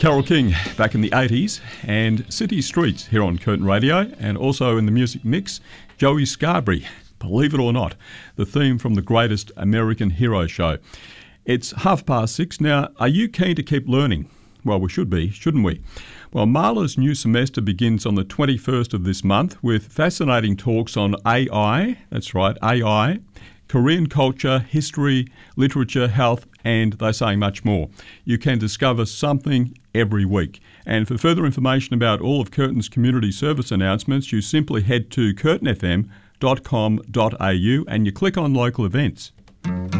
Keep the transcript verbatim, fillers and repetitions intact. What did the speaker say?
Carole King back in the eighties, and City Streets here on Curtin Radio, and also in the music mix, Joey Scarberry, believe it or not, the theme from the Greatest American Hero Show. It's half past six. Now, are you keen to keep learning? Well, we should be, shouldn't we? Well, Marla's new semester begins on the twenty-first of this month with fascinating talks on A I, that's right, A I, Korean culture, history, literature, health, and they're saying much more. You can discover something every week. And for further information about all of Curtin's community service announcements, you simply head to curtin f m dot com dot a u and you click on local events.